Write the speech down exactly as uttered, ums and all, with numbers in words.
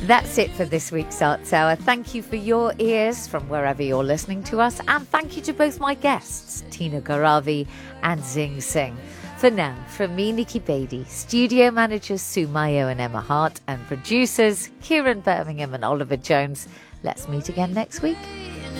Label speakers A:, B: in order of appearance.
A: That's it for this week's Arts Hour. Thank you for your ears from wherever you're listening to us. And thank you to both my guests, Tina Garavi and Zing Singh. For now, from me, Nikki Beattie, studio managers Sue Mayo and Emma Hart, and producers Kieran Birmingham and Oliver Jones, let's meet again next week.